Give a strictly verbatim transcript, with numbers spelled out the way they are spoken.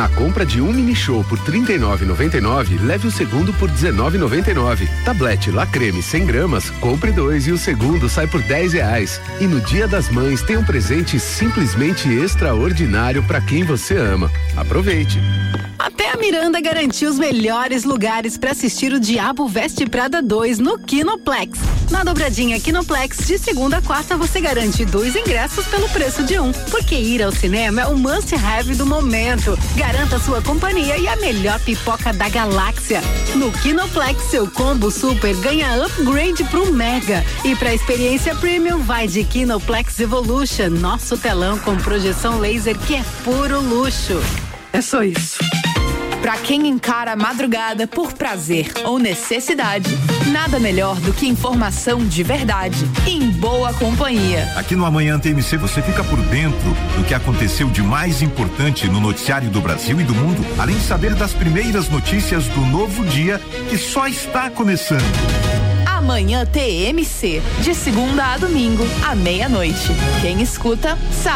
Na compra de um mini show por trinta e nove reais e noventa e nove centavos, leve o segundo por dezenove reais e noventa e nove centavos. Tablete La Creme cem gramas, compre dois e o segundo sai por dez reais. E no Dia das Mães tem um presente simplesmente extraordinário para quem você ama. Aproveite. Até a Miranda garantiu os melhores lugares para assistir o Diabo Veste Prada dois no Kinoplex. Na dobradinha Kinoplex, de segunda a quarta, você garante dois ingressos pelo preço de um. Porque ir ao cinema é o must-have do momento. Garanta sua companhia e a melhor pipoca da galáxia. No Kinoplex, seu combo super ganha upgrade pro Mega. E pra experiência premium, vai de Kinoplex Evolution, nosso telão com projeção laser que é puro luxo. É só isso. Pra quem encara a madrugada por prazer ou necessidade, nada melhor do que informação de verdade em boa companhia. Aqui no Amanhã T M C você fica por dentro do que aconteceu de mais importante no noticiário do Brasil e do mundo, além de saber das primeiras notícias do novo dia que só está começando. Amanhã T M C, de segunda a domingo, à meia-noite. Quem escuta, sabe.